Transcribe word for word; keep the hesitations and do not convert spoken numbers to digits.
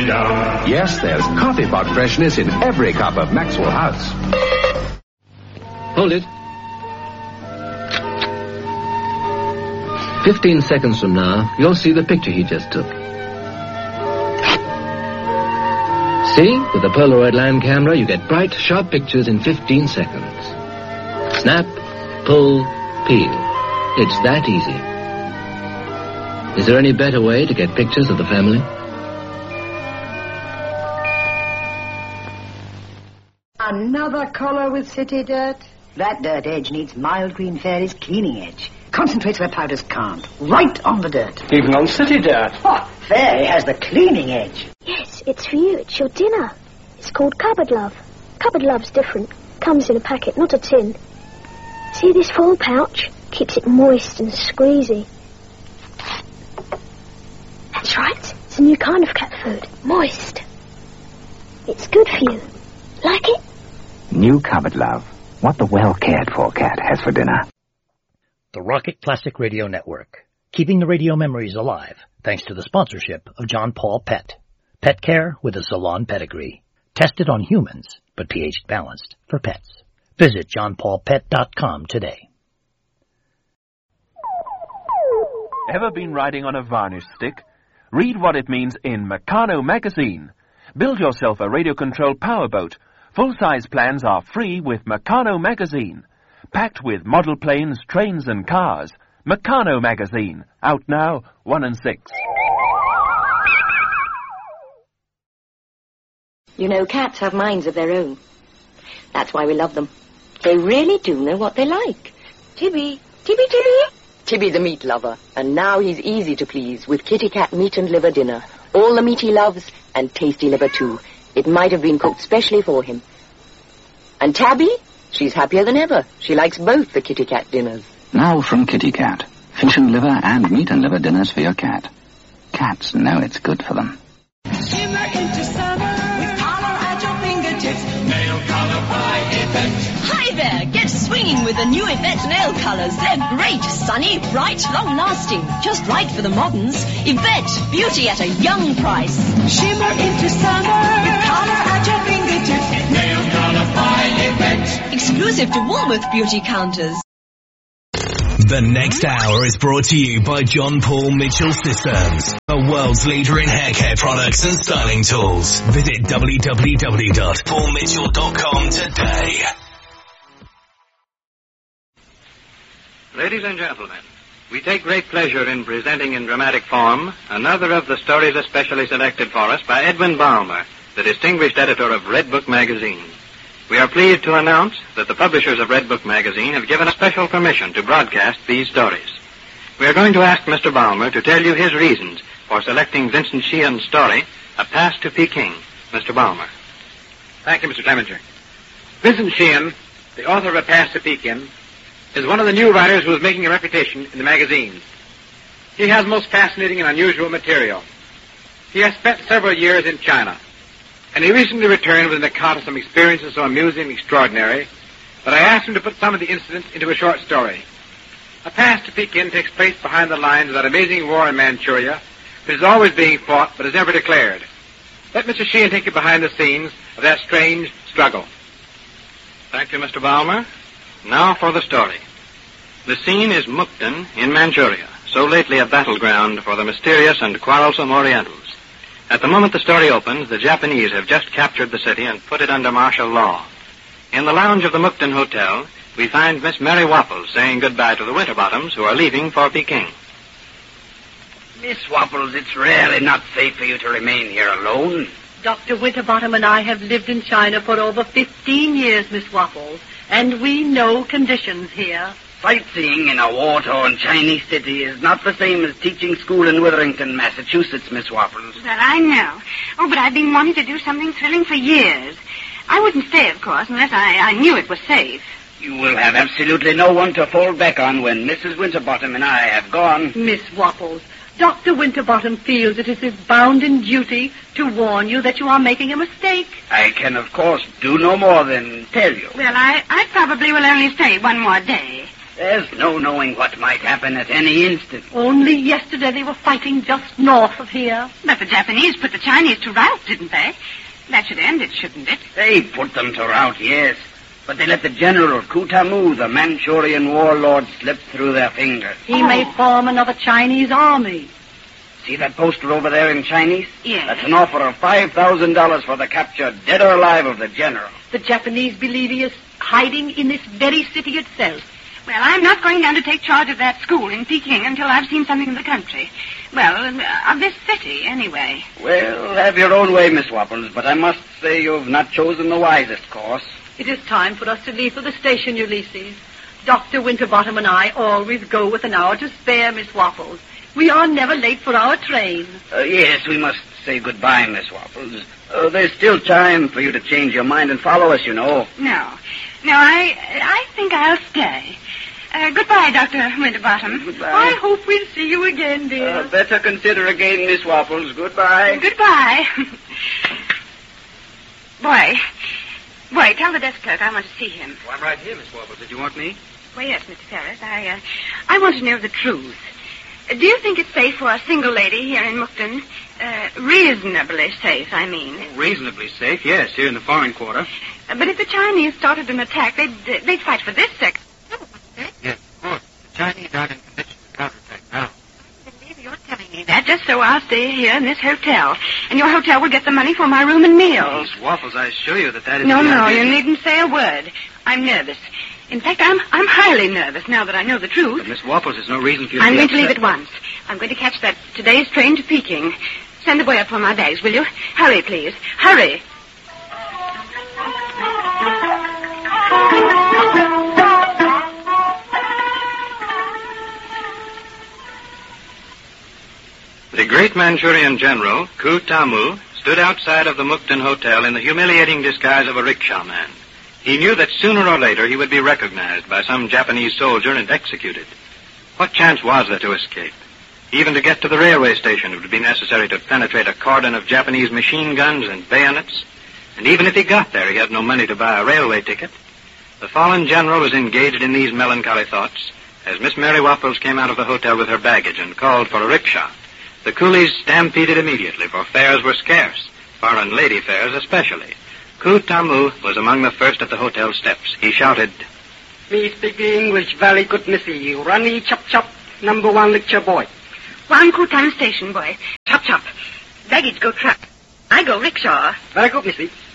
Yes, there's coffee pot freshness in every cup of Maxwell House. Hold it. Fifteen seconds from now, you'll see the picture he just took. See? With the Polaroid land camera, you get bright, sharp pictures in fifteen seconds. Snap, pull, peel. It's that easy. Is there any better way to get pictures of the family? Another collar with city dirt? That dirt edge needs Mild Green Fairy's cleaning edge. Concentrates where powders can't. Right on the dirt. Even on city dirt. Oh, Fairy has the cleaning edge. Yes, it's for you. It's your dinner. It's called Cupboard Love. Cupboard Love's different. Comes in a packet, not a tin. See this foil pouch? Keeps it moist and squeezy. That's right. It's a new kind of cat food. Moist. It's good for you. Like it? New Cupboard Love. What the well-cared-for cat has for dinner. The Rocket Classic Radio Network. Keeping the radio memories alive, thanks to the sponsorship of John Paul Pet. Pet care with a salon pedigree. Tested on humans, but pH balanced for pets. Visit john paul pet dot com today. Ever been riding on a varnish stick? Read what it means in Meccano magazine. Build yourself a radio-controlled powerboat. Full-size plans are free with Meccano magazine. Packed with model planes, trains, and cars. Meccano magazine. Out now, one and six. You know, cats have minds of their own. That's why we love them. They really do know what they like. Tibby, Tibby, Tibby. Tibby the meat lover, and now he's easy to please with Kitty Cat meat and liver dinner. All the meat he loves, and tasty liver too. It might have been cooked specially for him. And Tabby? She's happier than ever. She likes both the Kitty Cat dinners. Now from Kitty Cat. Fish and liver and meat and liver dinners for your cat. Cats know it's good for them. Shimmer into summer with collar at your fingertips. Nail color by Yvette. Hi there, get swinging with the new Yvette nail colors. They're great, sunny, bright, long-lasting. Just right for the moderns. Yvette, beauty at a young price. Shimmer into summer with collar at your fingertips. Nail color by Yvette. Exclusive to Woolworth beauty counters. The next hour is brought to you by John Paul Mitchell Systems, the world's leader in hair care products and styling tools. Visit w w w dot paul mitchell dot com today. Ladies and gentlemen, we take great pleasure in presenting in dramatic form another of the stories especially selected for us by Edwin Balmer, the distinguished editor of Red Book magazine. We are pleased to announce that the publishers of Red Book magazine have given us special permission to broadcast these stories. We are going to ask Mister Balmer to tell you his reasons for selecting Vincent Sheehan's story, A Pass to Peking. Mister Balmer. Thank you, Mister Clemenger. Vincent Sheehan, the author of A Pass to Peking, is one of the new writers who is making a reputation in the magazine. He has most fascinating and unusual material. He has spent several years in China, and he recently returned with an account of some experiences so amusing and extraordinary that I asked him to put some of the incidents into a short story. A Pass to Peking takes place behind the lines of that amazing war in Manchuria that is always being fought but is never declared. Let Mister Sheehan take you behind the scenes of that strange struggle. Thank you, Mister Balmer. Now for the story. The scene is Mukden in Manchuria, so lately a battleground for the mysterious and quarrelsome Orientals. At the moment the story opens, the Japanese have just captured the city and put it under martial law. In the lounge of the Mukden Hotel, we find Miss Mary Waffles saying goodbye to the Winterbottoms, who are leaving for Peking. Miss Waffles, it's really not safe for you to remain here alone. Doctor Winterbottom and I have lived in China for over fifteen years, Miss Waffles, and we know conditions here. Sightseeing in a war-torn Chinese city is not the same as teaching school in Witherington, Massachusetts, Miss Waffles. Well, I know. Oh, but I've been wanting to do something thrilling for years. I wouldn't stay, of course, unless I, I knew it was safe. You will have absolutely no one to fall back on when Missus Winterbottom and I have gone. Miss Waffles, Doctor Winterbottom feels it is his bounden duty to warn you that you are making a mistake. I can, of course, do no more than tell you. Well, I, I probably will only stay one more day. There's no knowing what might happen at any instant. Only yesterday they were fighting just north of here. But the Japanese put the Chinese to rout, didn't they? That should end it, shouldn't it? They put them to rout, yes. But they let the General Kutamu, the Manchurian warlord, slip through their fingers. He oh. may form another Chinese army. See that poster over there in Chinese? Yes. That's an offer of five thousand dollars for the capture, dead or alive, of the General. The Japanese believe he is hiding in this very city itself. Well, I'm not going down to take charge of that school in Peking until I've seen something of the country. Well, of this city, anyway. Well, have your own way, Miss Wapples, but I must say you've not chosen the wisest course. It is time for us to leave for the station, Ulysses. Doctor Winterbottom and I always go with an hour to spare, Miss Wapples. We are never late for our train. Uh, yes, we must say goodbye, Miss Wapples. Uh, there's still time for you to change your mind and follow us, you know. No. No, I I think I'll stay. Uh, goodbye, Doctor Winterbottom. Goodbye. I hope we'll see you again, dear. Uh, better consider again, Miss Wapples. Goodbye. Goodbye. Boy. Boy, tell the desk clerk I want to see him. Well, I'm right here, Miss Wapples. Did you want me? Well, yes, Mister Ferris. I, uh, I want to know the truth. Uh, do you think it's safe for a single lady here in Mukden? Uh, reasonably safe, I mean. Oh, reasonably safe, yes, here in the foreign quarter. Uh, but if the Chinese started an attack, they'd, uh, they'd fight for this section. Yes, of course. The Chinese aren't in condition to counterattack now. You're telling me that just so I'll stay here in this hotel. And your hotel will get the money for my room and meals. Miss Waffles, I assure you that that is... No, the no, idea. you needn't say a word. I'm nervous. In fact, I'm I'm highly nervous now that I know the truth. But Miss Waffles, there's no reason for you to I'm be going to upset. leave at once. I'm going to catch that today's train to Peking. Send the boy up for my bags, will you? Hurry, please. Hurry. The great Manchurian general, Kutamu, stood outside of the Mukden Hotel in the humiliating disguise of a rickshaw man. He knew that sooner or later he would be recognized by some Japanese soldier and executed. What chance was there to escape? Even to get to the railway station, it would be necessary to penetrate a cordon of Japanese machine guns and bayonets. And even if he got there, he had no money to buy a railway ticket. The fallen general was engaged in these melancholy thoughts as Miss Mary Waffles came out of the hotel with her baggage and called for a rickshaw. The coolies stampeded immediately, for fares were scarce, foreign lady fares especially. Kutamu was among the first at the hotel steps. He shouted, "Me speak English very good, missy. Runny chop chop, number one lecture boy." One Kutan station, boy. Chop chop. Baggage go truck. I go rickshaw. Very good, missy.